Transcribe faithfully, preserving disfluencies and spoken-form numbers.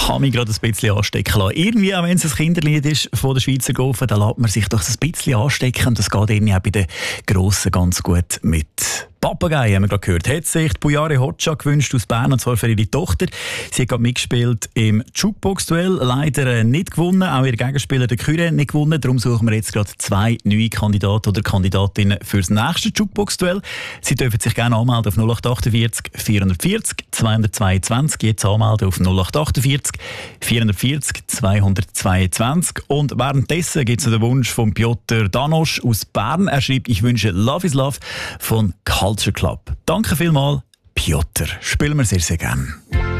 habe mich gerade ein bisschen anstecken lassen. Irgendwie, auch wenn es ein Kinderlied ist von der Schweizer Golfen, da lässt man sich doch ein bisschen anstecken und das geht irgendwie auch bei den Grossen ganz gut mit. Papagei, haben wir gerade gehört, hat sich die Bujare Hoxha gewünscht aus Bern, und zwar für ihre Tochter. Sie hat gerade mitgespielt im Jukebox-Duell, leider nicht gewonnen, auch ihr Gegenspieler, der Küre, nicht gewonnen. Darum suchen wir jetzt gerade zwei neue Kandidaten oder Kandidatinnen für das nächste Jukebox-Duell. Sie dürfen sich gerne anmelden auf null acht achtundvierzig vierhundertvierzig zweihundertzweiundzwanzig. Jetzt anmelden auf null acht achtundvierzig vierhundertvierzig zweihundertzweiundzwanzig. Und währenddessen gibt es den Wunsch von Piotr Danosch aus Bern. Er schreibt, ich wünsche Love is Love von Culture Club. Danke vielmals, Piotr. Spielen wir sehr, sehr gerne.